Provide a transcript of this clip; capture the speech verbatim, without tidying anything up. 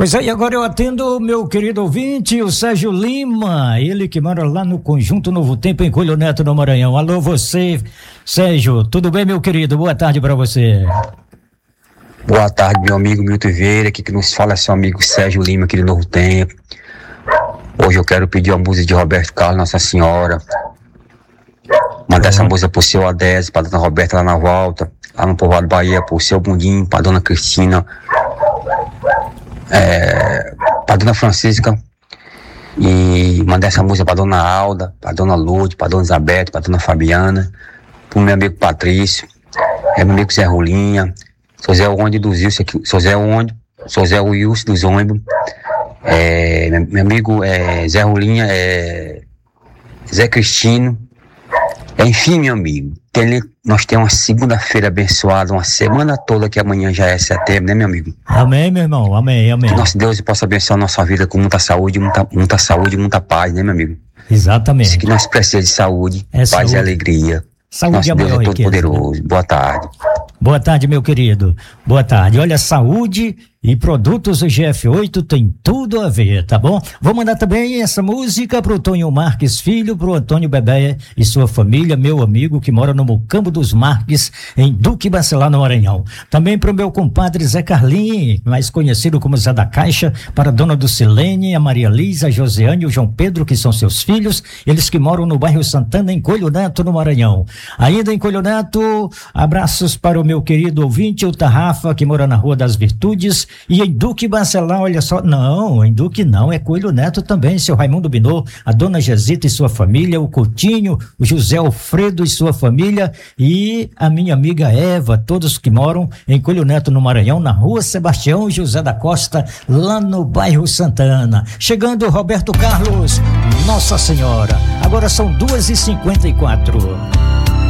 Pois é, e agora eu atendo o meu querido ouvinte, o Sérgio Lima, ele que mora lá no Conjunto Novo Tempo, em Coelho Neto, no Maranhão. Alô, você, Sérgio, tudo bem, meu querido? Boa tarde pra você. Boa tarde, meu amigo Milton Vieira, aqui que nos fala é seu amigo Sérgio Lima, aqui do Novo Tempo. Hoje eu quero pedir a música de Roberto Carlos, Nossa Senhora. Mandar essa música pro seu Adésio, pra dona Roberta lá na volta, lá no Povoado Bahia, pro seu Bundinho, pra dona Cristina, é, pra dona Francisca, e mandar essa música pra dona Alda, pra dona Lourdes, pra dona Isabete, pra dona Fabiana, pro meu amigo Patrício, é meu amigo Zé Rolinha, sou Zé Onde dos Wilson, sou Zé Onde, sou Zé Wilson dos Ônibus, é, meu, meu amigo é, Zé Rolinha, é, Zé Cristino. Enfim, meu amigo, tem, nós temos uma segunda-feira abençoada, uma semana toda, que amanhã já é setembro, né, meu amigo? Amém, meu irmão, amém, amém. Que nosso Deus possa abençoar a nossa vida com muita saúde, muita, muita saúde, muita paz, né, meu amigo? Exatamente. Isso que nós precisamos de saúde, é paz saúde. E alegria. Saúde nosso é Deus é todo riqueza, poderoso. Né? Boa tarde. Boa tarde, meu querido. Boa tarde. Olha, saúde e produtos G F oito tem tudo a ver, tá bom? Vou mandar também essa música pro Tonho Marques Filho, pro Antônio Bebé e sua família, meu amigo que mora no Mocambo dos Marques, em Duque Bacelar, no Maranhão. Também pro meu compadre Zé Carlinhos, mais conhecido como Zé da Caixa, para a dona Dulcilene, a Maria Liza, a Josiane e o João Pedro, que são seus filhos, eles que moram no bairro Santana, em Coelho Neto, no Maranhão. Ainda em Coelho Neto, abraços para o meu querido ouvinte, o Tarrafa, que mora na Rua das Virtudes. E em Duque Bacelar, olha só, não, em Duque não, é Coelho Neto também, seu Raimundo Binô, a dona Gesita e sua família, o Coutinho, o José Alfredo e sua família e a minha amiga Eva, todos que moram em Coelho Neto, no Maranhão, na Rua Sebastião José da Costa, lá no bairro Santana. Chegando Roberto Carlos, Nossa Senhora, agora são duas e cinquenta e quatro.